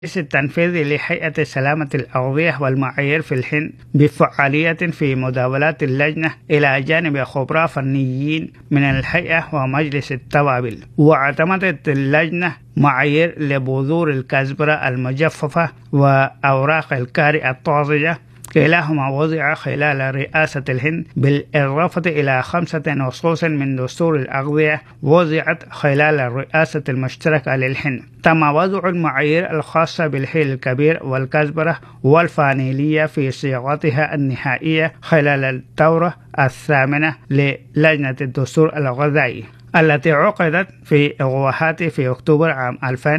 التنفيذي لهيئة سلامة الأغذية والمعايير في الهند بفعالية في مداولات اللجنة إلى جانب خبراء فنيين من الهيئة ومجلس التوابل. واعتمدت اللجنة معايير لبذور الكزبرة المجففة وأوراق الكاري الطازجة، كلاهما وضع خلال رئاسة الهند، بالإضافة إلى 5 نصوص من دستور الأغذية وضعت خلال الرئاسة المشتركة للهند. تم وضع المعايير الخاصة بالهيل الكبير والكزبرة والفانيلية في صياغتها النهائية خلال الدورة 8 للجنة الدستور الغذائي التي عقدت في غوهاتي في أكتوبر عام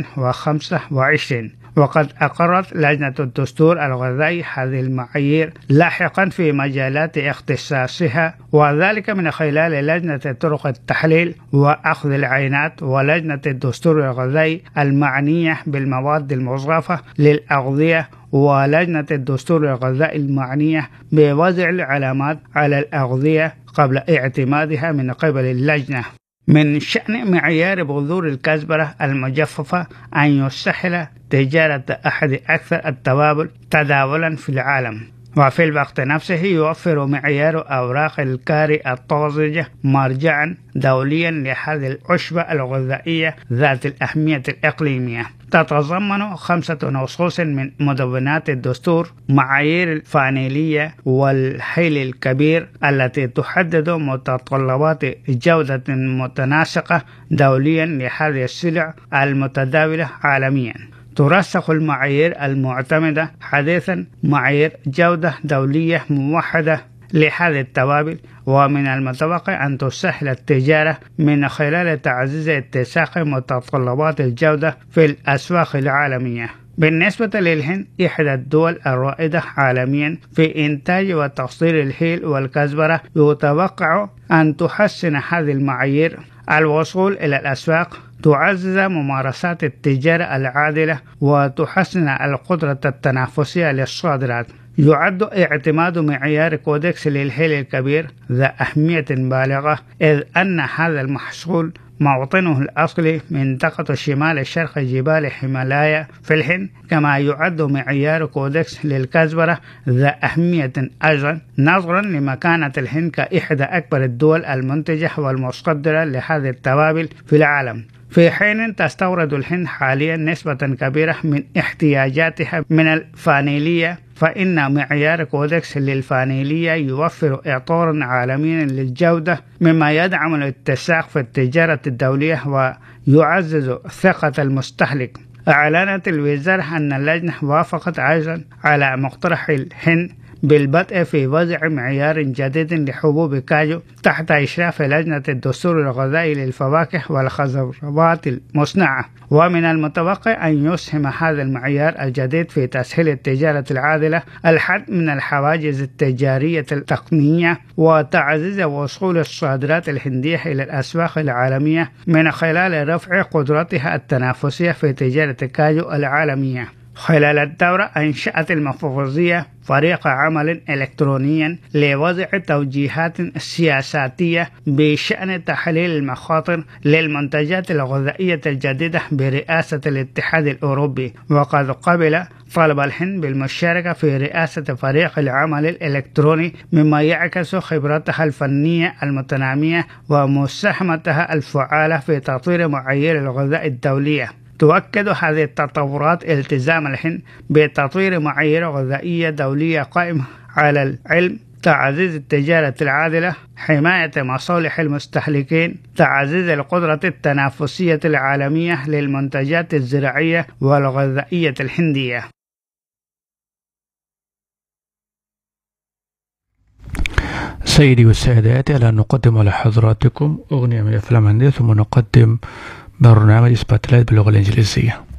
2025. وقد أقرت لجنة الدستور الغذائي هذه المعايير لاحقا في مجالات اختصاصها، وذلك من خلال لجنة طرق التحليل وأخذ العينات ولجنة الدستور الغذائي المعنية بالمواد المضافة للأغذية ولجنة الدستور الغذائي المعنية بوضع العلامات على الأغذية قبل اعتمادها من قبل اللجنة. من شأن معيار بذور الكزبرة المجففة أن يسهل تجارة أحد أكثر التوابل تداولا في العالم، وفي الوقت نفسه يوفر معيار أوراق الكاري الطازجة مرجعا دوليا لهذه العشبة الغذائية ذات الأهمية الإقليمية. تتضمن 5 نصوص من مدونات الدستور معايير الفانيلية والهيل الكبير التي تحدد متطلبات جودة متناسقة دوليا لهذه السلع المتداولة عالميا. ترسخ المعايير المعتمدة حديثا معايير جودة دولية موحدة لهذه التوابل، ومن المتوقع أن تسهل التجارة من خلال تعزيز اتساق متطلبات الجودة في الأسواق العالمية. بالنسبة للهند، إحدى الدول الرائدة عالميا في إنتاج وتصدير الهيل والكزبرة، يتوقع أن تحسن هذه المعايير الوصول إلى الأسواق، تعزز ممارسات التجارة العادلة وتحسن القدرة التنافسية للصادرات. يعد اعتماد معيار كودكس للهيل الكبير ذا أهمية بالغة، إذ أن هذا المحصول موطنه الأصلي منطقة شمال شرق جبال هيمالايا في الهند، كما يعد معيار كودكس للكزبرة ذا أهمية أيضا نظرا لمكانة الهند كإحدى أكبر الدول المنتجة والمصدرة لهذه التوابل في العالم، في حين تستورد الهند حاليا نسبة كبيرة من احتياجاتها من الفانيلية، فإن معيار كودكس للفانيلية يوفر إطارا عالميا للجودة مما يدعم الاتساق في التجارة الدولية ويعزز ثقة المستهلك. أعلنت الوزارة أن اللجنة وافقت أيضا على مقترح الهند بالبدء في وضع معيار جديد لحبوب كاجو تحت إشراف لجنة الدستور الغذائي للفواكه والخضروات المصنعة، ومن المتوقع أن يسهم هذا المعيار الجديد في تسهيل التجارة العادلة، الحد من الحواجز التجارية التقنية، وتعزيز وصول الصادرات الهندية إلى الأسواق العالمية من خلال رفع قدرتها التنافسية في تجارة الكاجو العالمية. خلال الدورة أنشأت المحافظية فريق عمل إلكترونيا لوضع توجيهات سياساتية بشأن تحليل المخاطر للمنتجات الغذائية الجديدة برئاسة الاتحاد الأوروبي، وقد قبل طلب الهند بالمشاركة في رئاسة فريق العمل الإلكتروني، مما يعكس خبرتها الفنية المتنامية ومساهمتها الفعالة في تطوير معايير الغذاء الدولية. تؤكد هذه التطورات التزام الهند بتطوير معايير غذائية دولية قائمة على العلم، تعزيز التجارة العادلة، حماية مصالح المستهلكين، تعزيز القدرة التنافسية العالمية للمنتجات الزراعية والغذائية الهندية. سيدي والسادات، الآن نقدم لحضراتكم أغنية من أفلام هندية، ثم نقدم برنامج سبوتلايت باللغة الإنجليزية.